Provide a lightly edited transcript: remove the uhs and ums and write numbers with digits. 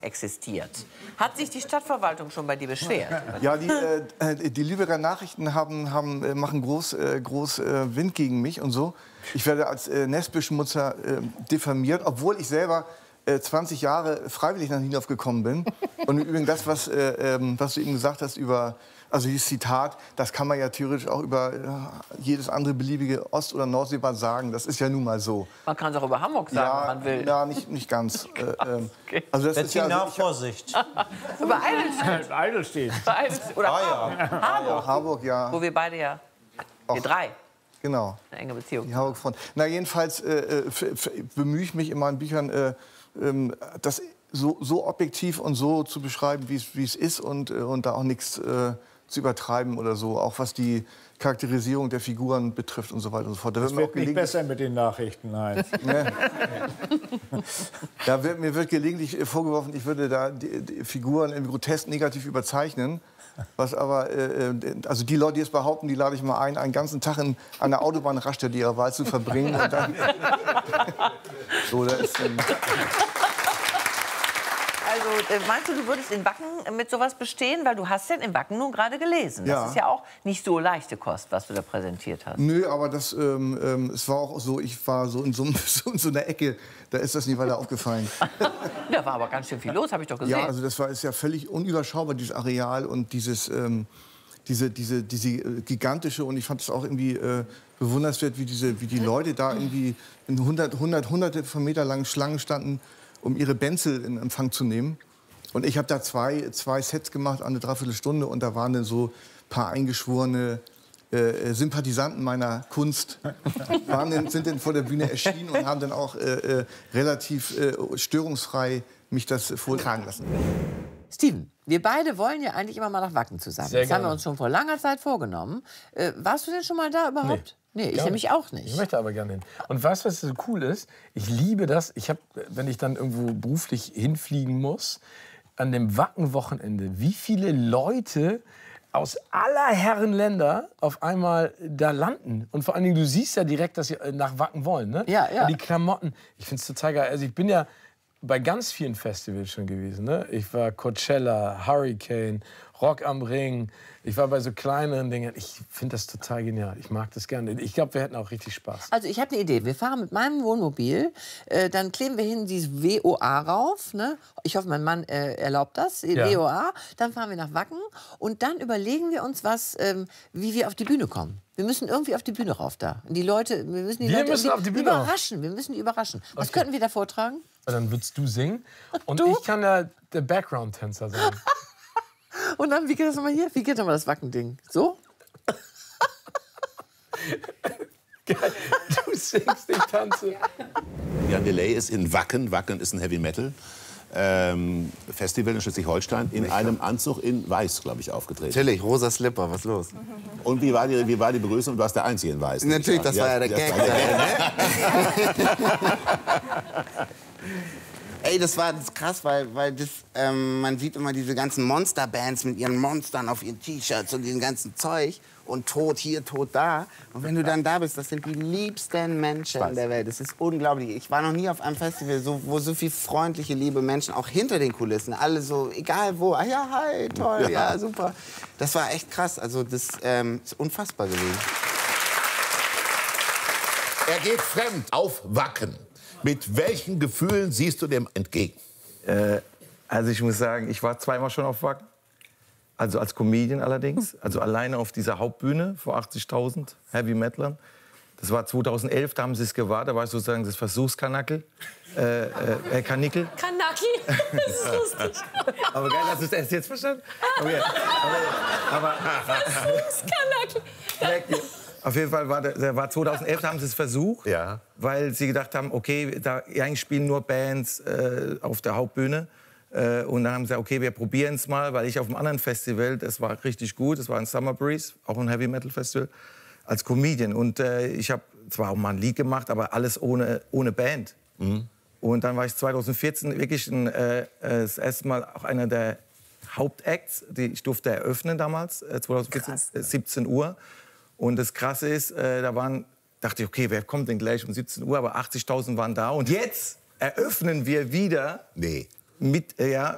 existiert. Hat sich die Stadtverwaltung schon bei dir beschwert? Ja, die Lübecker Nachrichten machen groß Wind gegen mich und so. Ich werde als Nestbeschmutzer diffamiert, obwohl ich selber 20 Jahre freiwillig nach Niendorf gekommen bin. Und im Übrigen das, was du eben gesagt hast über, also dieses Zitat, das kann man ja theoretisch auch über jedes andere beliebige Ost- oder Nordseebad sagen. Das ist ja nun mal so. Man kann es auch über Hamburg sagen, ja, wenn man will. Ja, nicht ganz. Okay. Also das ist ja, Vorsicht. Über Eidelstedt. Eidelstedt. Oder Harburg. Harburg, ja. Wo wir beide ja, wir drei, Genau. eine enge Beziehung. Die Harburg-Front. Na, jedenfalls bemühe ich mich in meinen Büchern, das so objektiv und so zu beschreiben, wie es ist und da auch nichts zu übertreiben oder so, auch was die Charakterisierung der Figuren betrifft und so weiter und so fort. Das wird nicht besser mit den Nachrichten, Heinz. Ne? Mir wird gelegentlich vorgeworfen, ich würde da die Figuren im grotesk negativ überzeichnen. Was aber, also die Leute, die es behaupten, die lade ich mal ein, einen ganzen Tag an der Autobahnraststätte ihrer Wahl zu verbringen. Und dann so, da ist Also meinst du würdest in Wacken mit sowas bestehen? Weil du hast ja in Wacken nun gerade gelesen. Das Ja. ist ja auch nicht so leichte Kost, was du da präsentiert hast. Nö, aber das, es war auch so, ich war so in so einer Ecke, da ist das nie weiter aufgefallen. Da war aber ganz schön viel los, habe ich doch gesehen. Ja, also das ist ja völlig unüberschaubar, dieses Areal und diese gigantische, und ich fand es auch irgendwie bewundernswert, wie die Leute da irgendwie in hunderte von Meter langen Schlangen standen, um ihre Benzel in Empfang zu nehmen. Und ich habe da zwei Sets gemacht, eine Dreiviertelstunde, und da waren dann so ein paar eingeschworene Sympathisanten meiner Kunst, sind dann vor der Bühne erschienen und haben dann auch relativ störungsfrei mich das vortragen lassen. Steven, wir beide wollen ja eigentlich immer mal nach Wacken zusammen. Sehr Das haben gerne. wir uns schon vor langer Zeit vorgenommen. Warst du denn schon mal da überhaupt? Nee, ich nämlich auch nicht. Ich möchte aber gerne hin. Und weißt du, was so cool ist? Ich liebe das. Wenn ich dann irgendwo beruflich hinfliegen muss, an dem Wacken-Wochenende, wie viele Leute aus aller Herren Länder auf einmal da landen. Und vor allen Dingen, du siehst ja direkt, dass sie nach Wacken wollen. Ne? Ja, ja. Und die Klamotten, ich finde es total geil. Also ich bin ja bei ganz vielen Festivals schon gewesen. Ne? Ich war Coachella, Hurricane, Rock am Ring. Ich war bei so kleineren Dingen. Ich finde das total genial. Ich mag das gerne. Ich glaube, wir hätten auch richtig Spaß. Also ich habe eine Idee. Wir fahren mit meinem Wohnmobil, dann kleben wir hin dieses WOA rauf. Ne? Ich hoffe, mein Mann erlaubt das, Ja. WOA. Dann fahren wir nach Wacken und dann überlegen wir uns was, wie wir auf die Bühne kommen. Wir müssen irgendwie auf die Bühne rauf da. Und wir müssen die Leute auf die Bühne rauf? überraschen. Wir müssen die überraschen. Was Okay. könnten wir da vortragen? Und dann würdest du singen und Du? ich kann ja der Background-Tänzer sein. Und dann, wie geht das nochmal hier? Wie geht nochmal das Wackending? So? Geil. Du singst, ich tanze. Jan Delay ist in Wacken. Wacken ist ein Heavy Metal Festival in Schleswig-Holstein in einem Anzug in Weiß, glaube ich, aufgetreten. Natürlich, rosa Slipper, was los? Und wie war die Begrüßung? Du warst der Einzige in Weiß. Natürlich, das war ja der Gag. Ey, das war krass, weil man sieht immer diese ganzen Monsterbands mit ihren Monstern auf ihren T-Shirts und diesem ganzen Zeug und Tod hier, Tod da. Und wenn du dann da bist, das sind die liebsten Menschen in der Welt. Das ist unglaublich. Ich war noch nie auf einem Festival, wo so viele freundliche, liebe Menschen, auch hinter den Kulissen, alle so, egal wo, ah ja, hi, toll, ja, super. Das war echt krass, also das ist unfassbar gewesen. Er geht fremd auf Wacken. Mit welchen Gefühlen siehst du dem entgegen? Also ich muss sagen, ich war zweimal schon auf Wacken. Also als Comedian allerdings. Also alleine auf dieser Hauptbühne vor 80.000 Heavy Metalern. Das war 2011, da haben sie es gewahrt. Da war ich sozusagen das Versuchskanickel. Kanickel. Kanaki, das ist lustig. Aber geil, hast du es erst jetzt verstanden? Okay. Aber Kanaki. auf jeden Fall war 2011, da haben sie es versucht, Ja. weil sie gedacht haben, okay, da eigentlich spielen nur Bands auf der Hauptbühne. Und dann haben sie gesagt, okay, wir probieren es mal, weil ich auf einem anderen Festival, das war richtig gut, das war ein Summer Breeze, auch ein Heavy Metal Festival, als Comedian. Und ich habe zwar auch mal ein Lied gemacht, aber alles ohne Band. Mhm. Und dann war ich 2014 wirklich das erste Mal auch einer der Hauptacts. Ich durfte eröffnen damals, 2014, 17 Uhr. Und das Krasse ist, dachte ich, okay, wer kommt denn gleich um 17 Uhr? Aber 80.000 waren da. Und jetzt eröffnen wir wieder mit